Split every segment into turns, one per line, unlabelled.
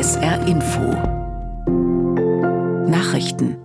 SR Info Nachrichten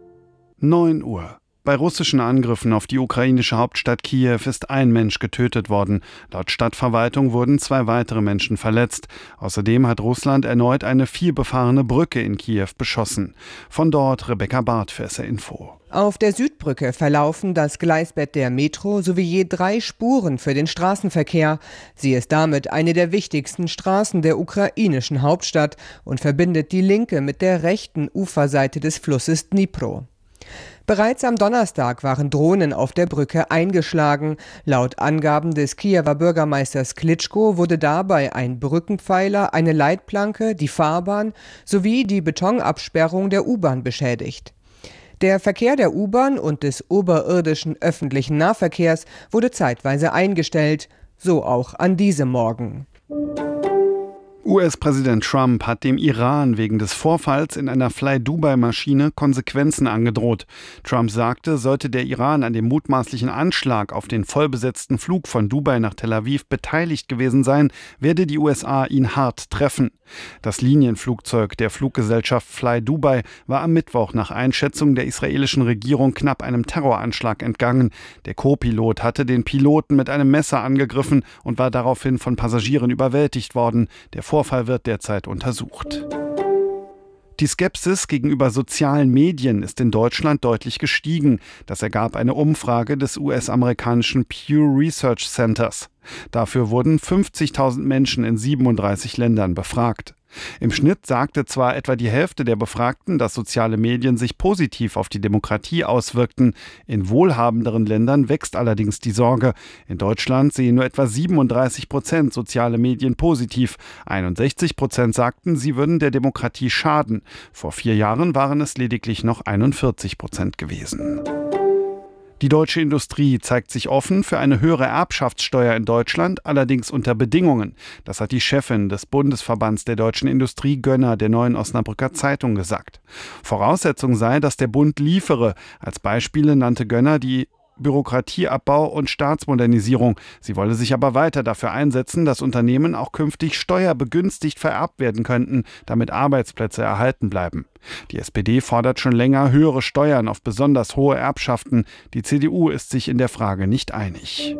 9 Uhr. Bei russischen Angriffen auf die ukrainische Hauptstadt Kiew ist ein Mensch getötet worden. Laut Stadtverwaltung wurden 2 weitere Menschen verletzt. Außerdem hat Russland erneut eine vielbefahrene Brücke in Kiew beschossen. Von dort Rebecca Barth für SR Info.
Auf der Südbrücke verlaufen das Gleisbett der Metro sowie je 3 Spuren für den Straßenverkehr. Sie ist damit eine der wichtigsten Straßen der ukrainischen Hauptstadt und verbindet die linke mit der rechten Uferseite des Flusses Dnipro. Bereits am Donnerstag waren Drohnen auf der Brücke eingeschlagen. Laut Angaben des Kiewer Bürgermeisters Klitschko wurde dabei ein Brückenpfeiler, eine Leitplanke, die Fahrbahn sowie die Betonabsperrung der U-Bahn beschädigt. Der Verkehr der U-Bahn und des oberirdischen öffentlichen Nahverkehrs wurde zeitweise eingestellt, so auch an diesem Morgen.
US-Präsident Trump hat dem Iran wegen des Vorfalls in einer Fly-Dubai-Maschine Konsequenzen angedroht. Trump sagte, sollte der Iran an dem mutmaßlichen Anschlag auf den vollbesetzten Flug von Dubai nach Tel Aviv beteiligt gewesen sein, werde die USA ihn hart treffen. Das Linienflugzeug der Fluggesellschaft Fly Dubai war am Mittwoch nach Einschätzung der israelischen Regierung knapp einem Terroranschlag entgangen. Der Co-Pilot hatte den Piloten mit einem Messer angegriffen und war daraufhin von Passagieren überwältigt worden. Der Vorfall wird derzeit untersucht. Die Skepsis gegenüber sozialen Medien ist in Deutschland deutlich gestiegen. Das ergab eine Umfrage des US-amerikanischen Pew Research Centers. Dafür wurden 50.000 Menschen in 37 Ländern befragt. Im Schnitt sagte zwar etwa die Hälfte der Befragten, dass soziale Medien sich positiv auf die Demokratie auswirkten. In wohlhabenderen Ländern wächst allerdings die Sorge. In Deutschland sehen nur etwa 37% soziale Medien positiv. 61% sagten, sie würden der Demokratie schaden. Vor 4 Jahren waren es lediglich noch 41% gewesen. Die deutsche Industrie zeigt sich offen für eine höhere Erbschaftssteuer in Deutschland, allerdings unter Bedingungen. Das hat die Chefin des Bundesverbands der deutschen Industrie, Gönner, der Neuen Osnabrücker Zeitung gesagt. Voraussetzung sei, dass der Bund liefere. Als Beispiele nannte Gönner die Bürokratieabbau und Staatsmodernisierung. Sie wolle sich aber weiter dafür einsetzen, dass Unternehmen auch künftig steuerbegünstigt vererbt werden könnten, damit Arbeitsplätze erhalten bleiben. Die SPD fordert schon länger höhere Steuern auf besonders hohe Erbschaften. Die CDU ist sich in der Frage nicht einig.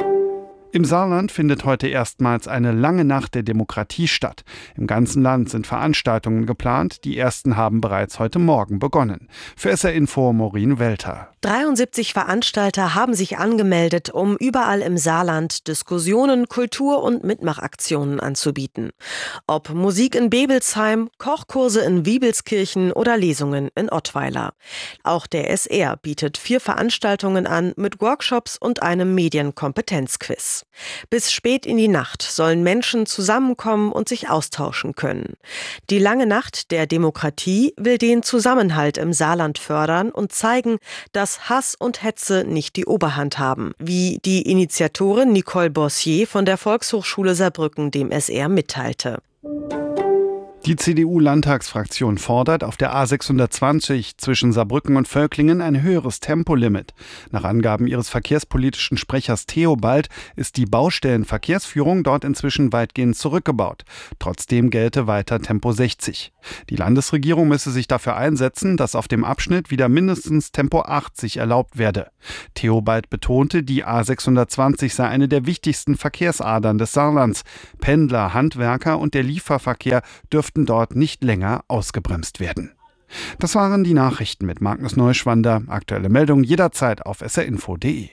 Im Saarland findet heute erstmals eine lange Nacht der Demokratie statt. Im ganzen Land sind Veranstaltungen geplant. Die ersten haben bereits heute Morgen begonnen. Für SR Info Maureen Welter.
73 Veranstalter haben sich angemeldet, um überall im Saarland Diskussionen, Kultur- und Mitmachaktionen anzubieten. Ob Musik in Bebelsheim, Kochkurse in Wiebelskirchen oder Lesungen in Ottweiler. Auch der SR bietet 4 Veranstaltungen an mit Workshops und einem Medienkompetenzquiz. Bis spät in die Nacht sollen Menschen zusammenkommen und sich austauschen können. Die lange Nacht der Demokratie will den Zusammenhalt im Saarland fördern und zeigen, dass Hass und Hetze nicht die Oberhand haben, wie die Initiatorin Nicole Bossier von der Volkshochschule Saarbrücken dem SR mitteilte.
Die CDU-Landtagsfraktion fordert auf der A620 zwischen Saarbrücken und Völklingen ein höheres Tempolimit. Nach Angaben ihres verkehrspolitischen Sprechers Theobald ist die Baustellenverkehrsführung dort inzwischen weitgehend zurückgebaut. Trotzdem gelte weiter Tempo 60. Die Landesregierung müsse sich dafür einsetzen, dass auf dem Abschnitt wieder mindestens Tempo 80 erlaubt werde. Theobald betonte, die A620 sei eine der wichtigsten Verkehrsadern des Saarlands. Pendler, Handwerker und der Lieferverkehr dürften dort nicht länger ausgebremst werden. Das waren die Nachrichten mit Magnus Neuschwander. Aktuelle Meldungen jederzeit auf srinfo.de.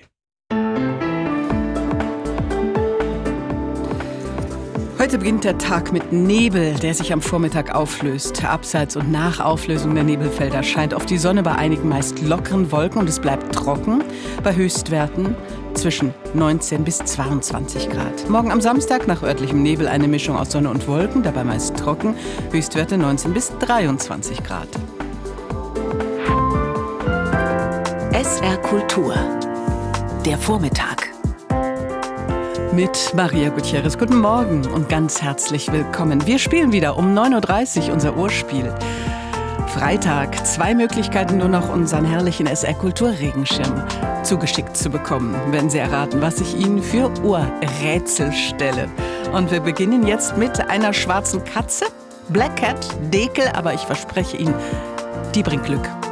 Heute beginnt der Tag mit Nebel, der sich am Vormittag auflöst. Abseits und nach Auflösung der Nebelfelder scheint auf die Sonne bei einigen meist lockeren Wolken und es bleibt trocken bei Höchstwerten zwischen 19 bis 22 Grad. Morgen am Samstag nach örtlichem Nebel eine Mischung aus Sonne und Wolken, dabei meist trocken, Höchstwerte 19 bis 23 Grad.
SR Kultur. Der Vormittag.
Mit Maria Gutierrez. Guten Morgen und ganz herzlich willkommen. Wir spielen wieder um 9.30 Uhr unser Urspiel. Freitag, 2 Möglichkeiten nur noch, unseren herrlichen SR-Kultur-Regenschirm zugeschickt zu bekommen, wenn Sie erraten, was ich Ihnen für Ohrrätsel stelle. Und wir beginnen jetzt mit einer schwarzen Katze Black Cat, Dekel, aber ich verspreche Ihnen, die bringt Glück.